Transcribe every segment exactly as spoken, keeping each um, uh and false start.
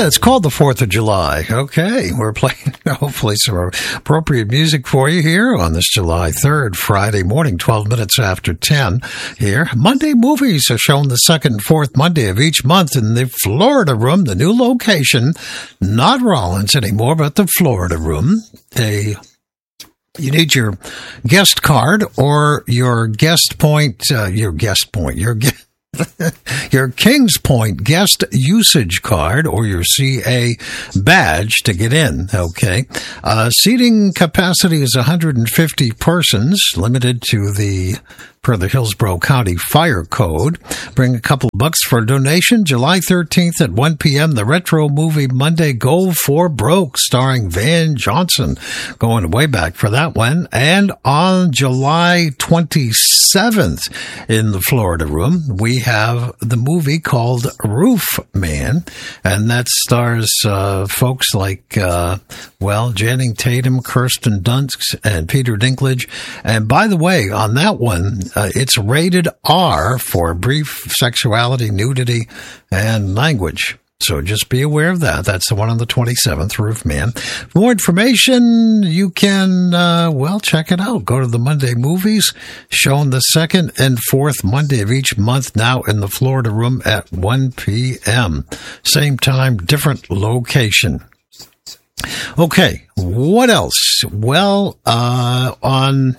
It's called the fourth of July. Okay, we're playing hopefully some appropriate music for you here on this July third, Friday morning, twelve minutes after ten here. Monday movies are shown the second and fourth Monday of each month in the Florida Room, the new location, not Rollins anymore, but the Florida Room. A You need your guest card or your guest point, uh, your guest point, your guest. Your Kings Point guest usage card or your C A badge to get in, okay? Uh, seating capacity is one hundred fifty persons, limited to the, per the Hillsborough County Fire Code. Bring a couple bucks for a donation. July thirteenth at one p.m., the retro movie Monday Go for Broke, starring Van Johnson. Going way back for that one. And on July twenty-seventh in the Florida Room, we have the movie called Roof Man, and that stars uh, folks like, uh, well, Channing Tatum, Kirsten Dunst, and Peter Dinklage. And by the way, on that one, uh, it's rated R for brief sexuality, nudity, and language. So just be aware of that. That's the one on the twenty-seventh, Roof Man. For more information, you can, uh, well, check it out. Go to the Monday movies, shown the second and fourth Monday of each month, now in the Florida Room at one p.m. Same time, different location. Okay, what else? Well, uh, on...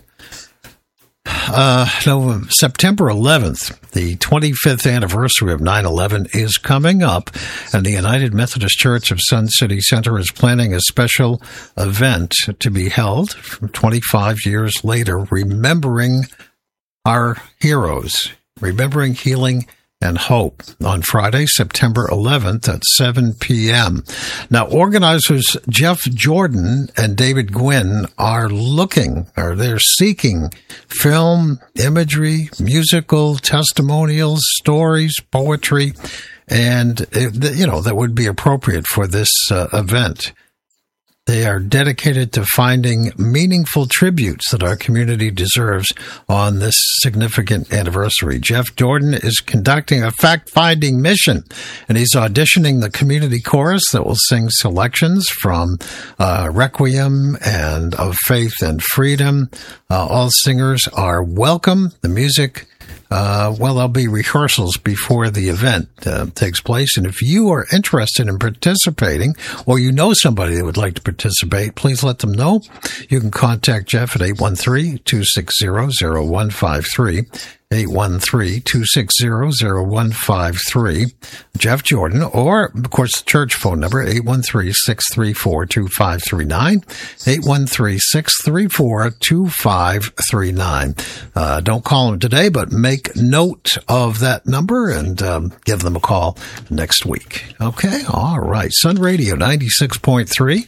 Uh, no, September eleventh, the twenty-fifth anniversary of nine eleven is coming up, and the United Methodist Church of Sun City Center is planning a special event to be held twenty-five years later, remembering our heroes, remembering healing and hope on Friday, September eleventh at seven p.m. Now, organizers Jeff Jordan and David Gwynn are looking, or they're seeking film, imagery, musical, testimonials, stories, poetry, and, you know, that would be appropriate for this uh, event. They are dedicated to finding meaningful tributes that our community deserves on this significant anniversary. Jeff Jordan is conducting a fact-finding mission, and he's auditioning the community chorus that will sing selections from uh, Requiem and Of Faith and Freedom. Uh, all singers are welcome. The music Uh, well, there'll be rehearsals before the event uh, takes place. And if you are interested in participating, or you know somebody that would like to participate, please let them know. You can contact Jeff at eight one three, two six zero, zero one five three. eight one three, two six zero, zero one five three, Jeff Jordan, or, of course, the church phone number, eight one three, six three four, two five three nine, eight one three, six three four, two five three nine. Uh, don't call them today, but make note of that number and um, give them a call next week. Okay? All right. Sun Radio ninety-six point three.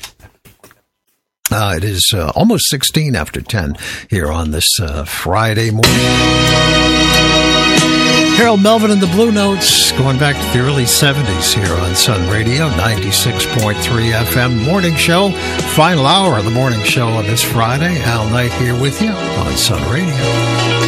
Uh, it is uh, almost sixteen after ten here on this uh, Friday morning. Harold Melvin and the Blue Notes, going back to the early seventies here on Sun Radio, ninety-six point three F M morning show. Final hour of the morning show on this Friday. Al Knight here with you on Sun Radio.